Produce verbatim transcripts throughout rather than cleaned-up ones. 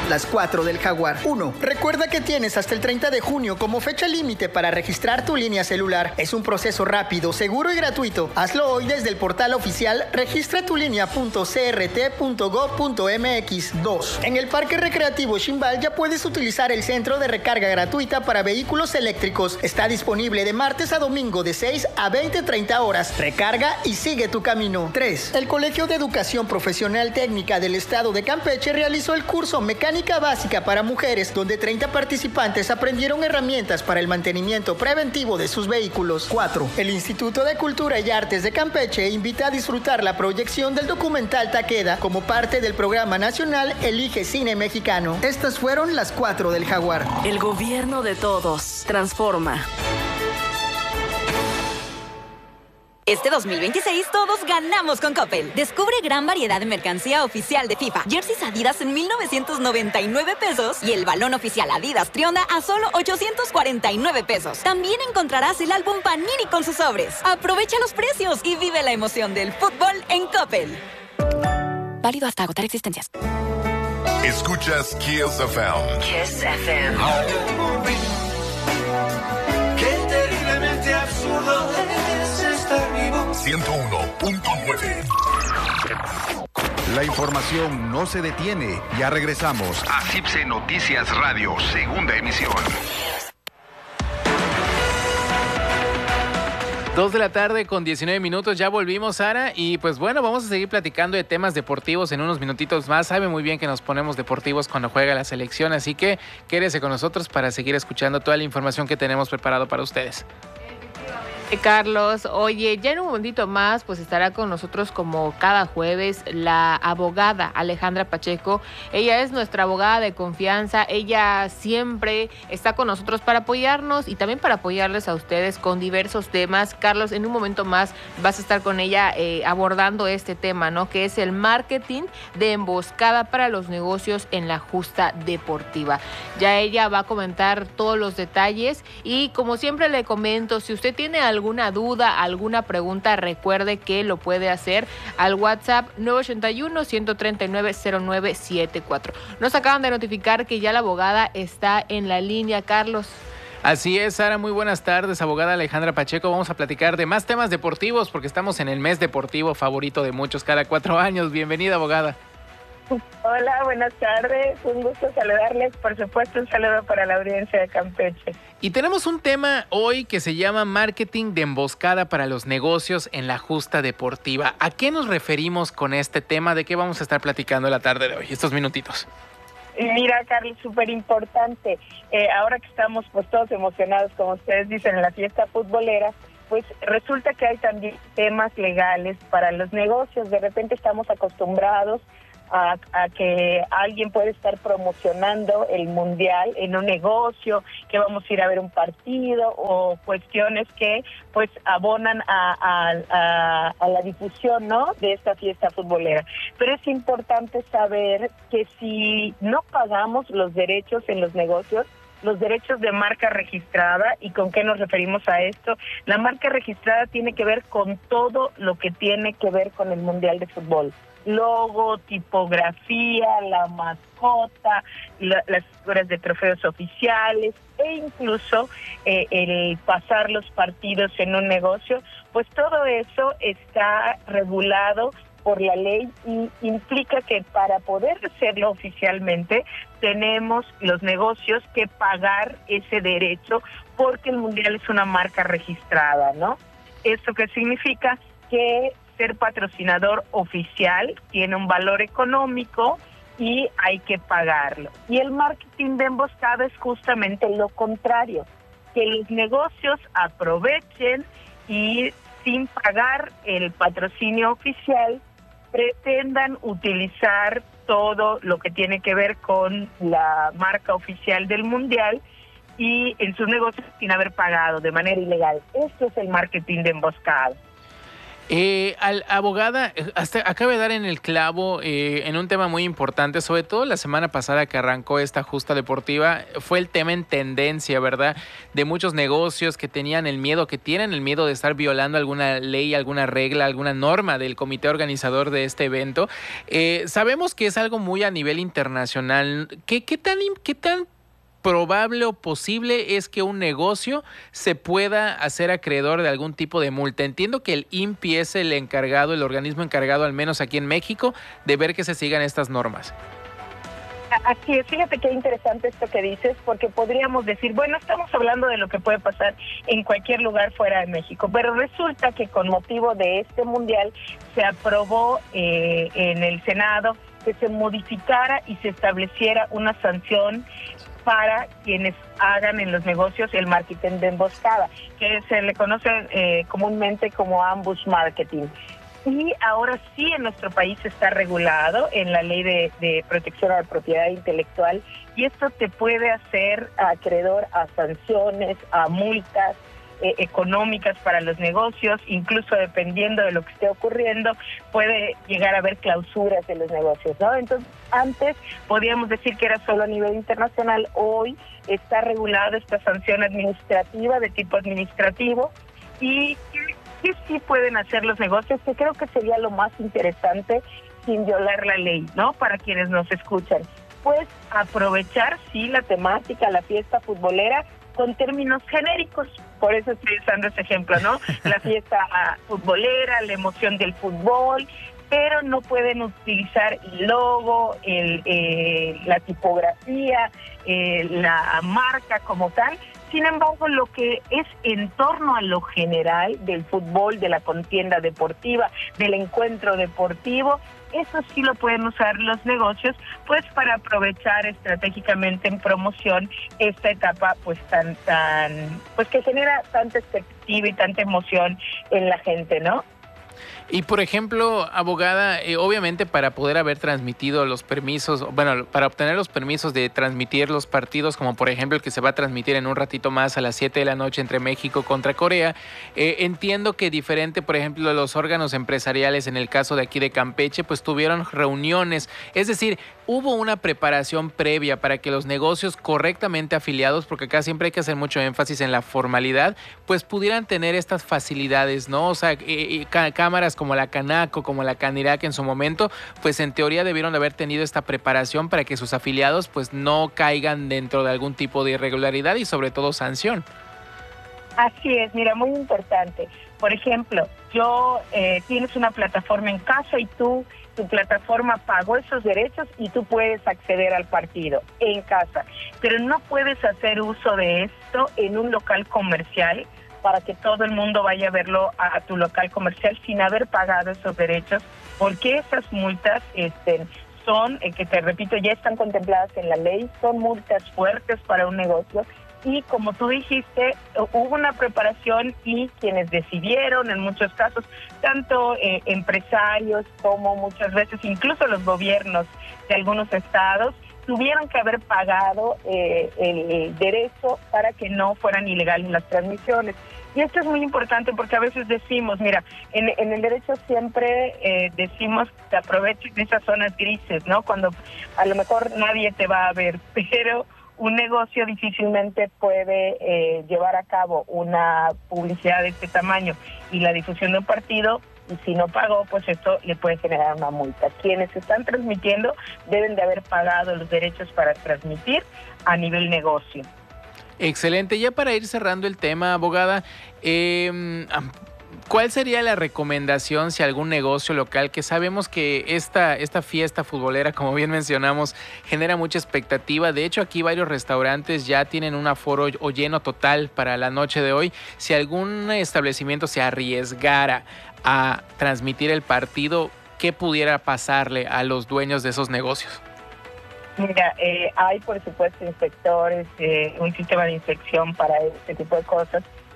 las cuatro del Jaguar. uno. Recuerda que tienes hasta el treinta de junio como fecha límite para registrar tu línea celular. Es un proceso rápido, seguro y gratuito. Hazlo hoy desde el portal oficial registra tu línea punto c r t punto gov punto m x. dos. En el Parque Recreativo Ximbal ya puedes utilizar el centro de recarga gratuita para vehículos eléctricos. Está disponible de martes a domingo de seis a veinte treinta horas. Recarga y sigue tu camino. tres. El Colegio de Educación Profesional Técnica del Estado de Campeche realizó el curso Mecánica Básica para Mujeres, donde treinta participantes aprendieron herramientas para el mantenimiento preventivo de sus vehículos. cuatro. El Instituto de Cultura y Artes de Campeche invita a disfrutar la proyección del documental Taqueda como parte del programa nacional Elige Cine Mexicano. Estas fueron las cuatro del Jaguar. El gobierno de todos. Transforma. Este dos mil veintiséis todos ganamos con Coppel. Descubre gran variedad de mercancía oficial de FIFA. Jerseys Adidas en mil novecientos noventa y nueve pesos y el balón oficial Adidas Trionda a solo ochocientos cuarenta y nueve pesos. También encontrarás el álbum Panini con sus sobres. Aprovecha los precios y vive la emoción del fútbol en Coppel. Válido hasta agotar existencias. Escuchas Kiss F M. Kiss F M. Qué terriblemente absurdo es estar vivo. ciento uno punto nueve. La información no se detiene. Ya regresamos a C I P S E Noticias Radio, segunda emisión. Dos de la tarde con diecinueve minutos, ya volvimos, Sara, y pues bueno, vamos a seguir platicando de temas deportivos en unos minutitos más. Sabe muy bien que nos ponemos deportivos cuando juega la selección, así que quédese con nosotros para seguir escuchando toda la información que tenemos preparado para ustedes. Carlos, oye, ya en un momentito más pues estará con nosotros como cada jueves la abogada Alejandra Pacheco. Ella es nuestra abogada de confianza, ella siempre está con nosotros para apoyarnos y también para apoyarles a ustedes con diversos temas. Carlos, en un momento más vas a estar con ella eh, abordando este tema, ¿no? Que es el marketing de emboscada para los negocios en la justa deportiva. Ya ella va a comentar todos los detalles y como siempre le comento, si usted tiene algo alguna duda, alguna pregunta, recuerde que lo puede hacer al WhatsApp nueve ocho uno, uno tres nueve, cero nueve siete cuatro. Nos acaban de notificar que ya la abogada está en la línea, Carlos. Así es, Sara, muy buenas tardes, abogada Alejandra Pacheco. Vamos a platicar de más temas deportivos porque estamos en el mes deportivo favorito de muchos cada cuatro años. Bienvenida, abogada. Hola, buenas tardes, un gusto saludarles, por supuesto un saludo para la audiencia de Campeche. Y tenemos un tema hoy que se llama marketing de emboscada para los negocios en la justa deportiva. ¿A qué nos referimos con este tema? ¿De qué vamos a estar platicando la tarde de hoy, estos minutitos? Mira, Carlos, súper importante, eh, ahora que estamos pues todos emocionados, como ustedes dicen, en la fiesta futbolera, pues resulta que hay también temas legales para los negocios. De repente estamos acostumbrados A, a que alguien puede estar promocionando el mundial en un negocio, que vamos a ir a ver un partido o cuestiones que pues abonan a, a, a, a la difusión, ¿no?, de esta fiesta futbolera. Pero es importante saber que si no pagamos los derechos en los negocios, los derechos de marca registrada, ¿y con qué nos referimos a esto? La marca registrada tiene que ver con todo lo que tiene que ver con el mundial de fútbol. Logo, tipografía, la mascota, la, las figuras de trofeos oficiales e incluso eh, el pasar los partidos en un negocio, pues todo eso está regulado por la ley y implica que para poder hacerlo oficialmente tenemos los negocios que pagar ese derecho porque el mundial es una marca registrada, ¿no? ¿Esto qué significa? Que ser patrocinador oficial tiene un valor económico y hay que pagarlo. Y el marketing de emboscada es justamente lo contrario, que los negocios aprovechen y sin pagar el patrocinio oficial pretendan utilizar todo lo que tiene que ver con la marca oficial del mundial y en sus negocios sin haber pagado de manera ilegal. Esto es el marketing de emboscada. Eh, al, abogada, hasta acaba de dar en el clavo eh, en un tema muy importante, sobre todo la semana pasada que arrancó esta justa deportiva, fue el tema en tendencia, ¿verdad? De muchos negocios que tenían el miedo, que tienen el miedo de estar violando alguna ley, alguna regla, alguna norma del comité organizador de este evento. Eh, sabemos que es algo muy a nivel internacional. ¿Qué, qué tan, qué tan probable o posible es que un negocio se pueda hacer acreedor de algún tipo de multa? Entiendo que el I N P I es el encargado, el organismo encargado, al menos aquí en México, de ver que se sigan estas normas. Así es, fíjate qué interesante esto que dices, porque podríamos decir, bueno, estamos hablando de lo que puede pasar en cualquier lugar fuera de México, pero resulta que con motivo de este mundial se aprobó eh, en el Senado que se modificara y se estableciera una sanción para quienes hagan en los negocios el marketing de emboscada, que se le conoce eh, comúnmente como ambush marketing. Y ahora sí en nuestro país está regulado en la Ley de, de Protección a la Propiedad Intelectual, y esto te puede hacer acreedor a sanciones, a multas eh, económicas para los negocios, incluso dependiendo de lo que esté ocurriendo, puede llegar a haber clausuras de los negocios, ¿no? Entonces, antes podíamos decir que era solo a nivel internacional, hoy está regulada esta sanción administrativa de tipo administrativo. Y ¿qué sí pueden hacer los negocios? Que creo que sería lo más interesante sin violar la ley, ¿no? Para quienes nos escuchan. Pues aprovechar, sí, la temática, la fiesta futbolera, con términos genéricos. Por eso estoy usando ese ejemplo, ¿no? La fiesta futbolera, la emoción del fútbol, pero no pueden utilizar el logo, el, eh, la tipografía, eh, la marca como tal. Sin embargo, lo que es en torno a lo general del fútbol, de la contienda deportiva, del encuentro deportivo, eso sí lo pueden usar los negocios, pues para aprovechar estratégicamente en promoción esta etapa, pues tan, tan, pues que genera tanta expectativa y tanta emoción en la gente, ¿no? Y por ejemplo, abogada, eh, obviamente para poder haber transmitido los permisos, bueno, para obtener los permisos de transmitir los partidos, como por ejemplo el que se va a transmitir en un ratito más a las siete de la noche entre México contra Corea, eh, entiendo que diferente, por ejemplo, los órganos empresariales en el caso de aquí de Campeche, pues tuvieron reuniones, es decir, hubo una preparación previa para que los negocios correctamente afiliados, porque acá siempre hay que hacer mucho énfasis en la formalidad, pues pudieran tener estas facilidades, ¿no? O sea, eh, eh, cámaras como la Canaco, como la Canirac en su momento, pues en teoría debieron de haber tenido esta preparación para que sus afiliados pues no caigan dentro de algún tipo de irregularidad y sobre todo sanción. Así es, mira, muy importante. Por ejemplo, yo eh, tienes una plataforma en casa y tú, tu plataforma pagó esos derechos y tú puedes acceder al partido en casa, pero no puedes hacer uso de esto en un local comercial para que todo el mundo vaya a verlo a, a tu local comercial sin haber pagado esos derechos, porque esas multas este, son, eh, que te repito, ya están contempladas en la ley, son multas fuertes para un negocio. Y como tú dijiste, hubo una preparación y quienes decidieron, en muchos casos, tanto eh, empresarios como muchas veces incluso los gobiernos de algunos estados, tuvieron que haber pagado eh, el derecho para que no fueran ilegales las transmisiones. Y esto es muy importante porque a veces decimos, mira, en, en el derecho siempre eh, decimos que aprovechen esas zonas grises, ¿no? Cuando a lo mejor nadie te va a ver, pero un negocio difícilmente puede eh, llevar a cabo una publicidad de este tamaño y la difusión de un partido, y si no pagó, pues esto le puede generar una multa. Quienes están transmitiendo deben de haber pagado los derechos para transmitir a nivel negocio. Excelente. Ya para ir cerrando el tema, abogada, eh, ¿cuál sería la recomendación si algún negocio local, que sabemos que esta, esta fiesta futbolera, como bien mencionamos, genera mucha expectativa? De hecho, aquí varios restaurantes ya tienen un aforo o lleno total para la noche de hoy. Si algún establecimiento se arriesgara a transmitir el partido, ¿qué pudiera pasarle a los dueños de esos negocios? Mira, eh, hay por supuesto inspectores, eh, un sistema de inspección para este tipo de cosas,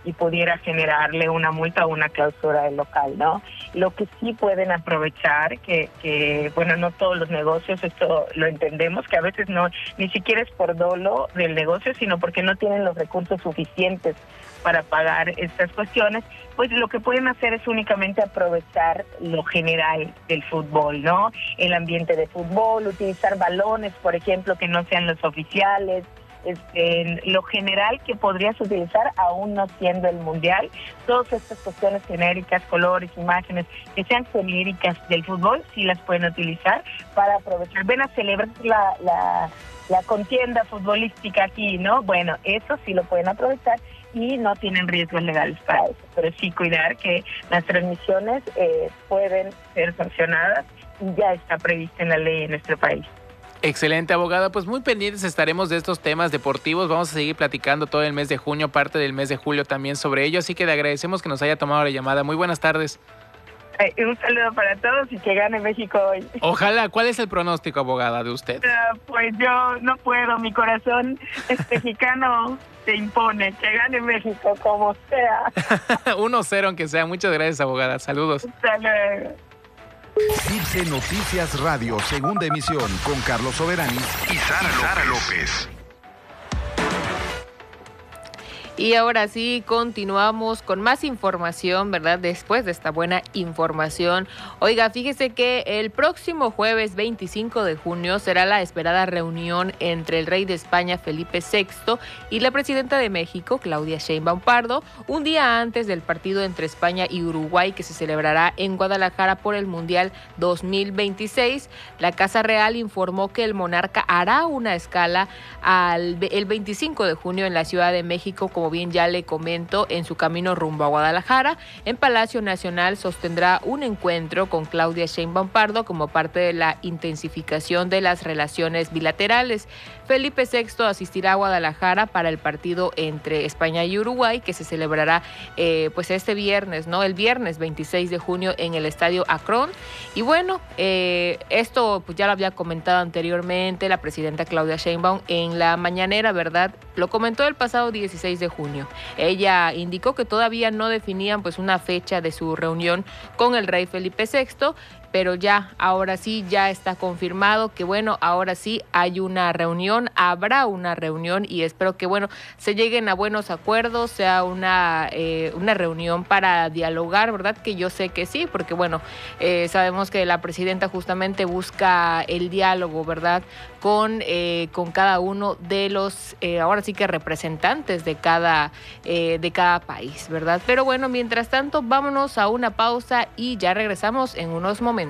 y pudiera generarle una multa o una clausura del local, ¿no? Lo que sí pueden aprovechar, que, que bueno, no todos los negocios, esto lo entendemos, que a veces no, ni siquiera es por dolo del negocio, sino porque no tienen los recursos suficientes para pagar estas cuestiones, pues lo que pueden hacer es únicamente aprovechar lo general del fútbol, ¿no? El ambiente de fútbol, utilizar balones, por ejemplo, que no sean los oficiales, este, lo general que podrías utilizar aún no siendo el mundial. Todas estas cuestiones genéricas, colores, imágenes, que sean genéricas del fútbol, sí las pueden utilizar para aprovechar. Ven a celebrar la, la, la contienda futbolística aquí, ¿no? Bueno, eso sí lo pueden aprovechar y no tienen riesgos legales para eso, pero sí cuidar que las transmisiones eh, pueden ser sancionadas y ya está prevista en la ley en nuestro país. Excelente, abogada. Pues muy pendientes estaremos de estos temas deportivos. Vamos a seguir platicando todo el mes de junio, parte del mes de julio también sobre ello. Así que le agradecemos que nos haya tomado la llamada. Muy buenas tardes. Eh, un saludo para todos y que gane México hoy. Ojalá. ¿Cuál es el pronóstico, abogada, de usted? Uh, pues yo no puedo. Mi corazón es mexicano. Se impone. Que gane México como sea. uno cero aunque sea. Muchas gracias, abogada. Saludos. Hasta luego. Cipse Noticias Radio, segunda emisión, con Carlos Soberani y Sara López. Sara López. Y ahora sí, continuamos con más información, ¿verdad? Después de esta buena información. Oiga, fíjese que el próximo jueves veinticinco de junio será la esperada reunión entre el rey de España, Felipe sexto, y la presidenta de México, Claudia Sheinbaum Pardo, un día antes del partido entre España y Uruguay que se celebrará en Guadalajara por el Mundial dos mil veintiséis. La Casa Real informó que el monarca hará una escala al, el veinticinco de junio en la Ciudad de México, como bien ya le comento, en su camino rumbo a Guadalajara. En Palacio Nacional sostendrá un encuentro con Claudia Sheinbaum Pardo como parte de la intensificación de las relaciones bilaterales. Felipe sexto asistirá a Guadalajara para el partido entre España y Uruguay, que se celebrará eh, pues este viernes, ¿no? El viernes veintiséis de junio en el Estadio Akron. Y bueno, eh, esto pues ya lo había comentado anteriormente la presidenta Claudia Sheinbaum en la mañanera, ¿verdad? Lo comentó el pasado dieciséis de junio. Ella indicó que todavía no definían pues una fecha de su reunión con el rey Felipe sexto, pero ya, ahora sí, ya está confirmado que, bueno, ahora sí hay una reunión, habrá una reunión y espero que, bueno, se lleguen a buenos acuerdos, sea una, eh, una reunión para dialogar, ¿verdad? Que yo sé que sí, porque, bueno, eh, sabemos que la presidenta justamente busca el diálogo, ¿verdad? Con, eh, con cada uno de los, eh, ahora sí que representantes de cada, eh, de cada país, ¿verdad? Pero bueno, mientras tanto, vámonos a una pausa y ya regresamos en unos momentos.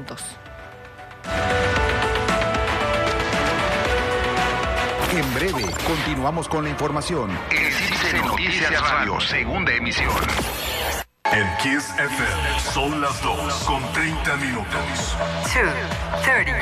En breve, continuamos con la información. En Cipse Noticias Radio, segunda emisión. En Kiss F M son las dos con treinta minutos. dos treinta.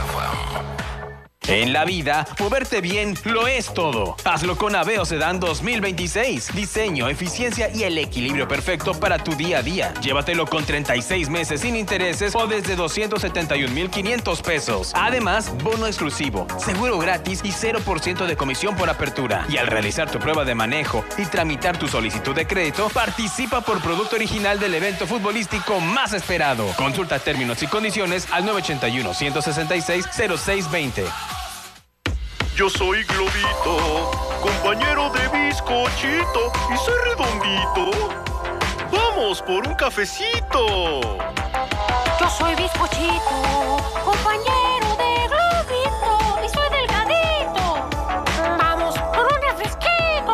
En la vida, moverte bien lo es todo. Hazlo con Aveo Sedan dos mil veintiséis. Diseño, eficiencia y el equilibrio perfecto para tu día a día. Llévatelo con treinta y seis meses sin intereses o desde doscientos setenta y un mil quinientos pesos. Además, bono exclusivo, seguro gratis y cero por ciento de comisión por apertura. Y al realizar tu prueba de manejo y tramitar tu solicitud de crédito, participa por producto original del evento futbolístico más esperado. Consulta términos y condiciones al nueve ocho uno, uno seis seis, cero seis dos cero. Yo soy Globito, compañero de bizcochito y soy redondito. ¡Vamos por un cafecito!